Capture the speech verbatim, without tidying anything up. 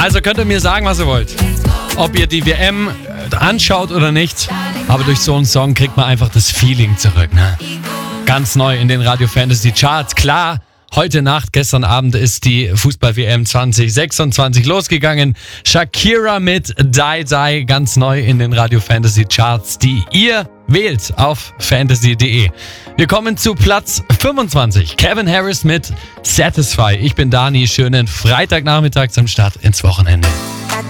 Also könnt ihr mir sagen, was ihr wollt. Ob ihr die W M anschaut oder nicht. Aber durch so einen Song kriegt man einfach das Feeling zurück. Ne? Ganz neu in den Radio Fantasy Charts. Klar, heute Nacht, gestern Abend ist die Fußball-W M zwanzig sechsundzwanzig losgegangen. Shakira mit Die Die, ganz neu in den Radio Fantasy Charts, die ihr wählt auf fantasy punkt de. Wir kommen zu Platz fünfundzwanzig. Calvin Harris mit Satisfy. Ich bin Dani. Schönen Freitagnachmittag zum Start ins Wochenende.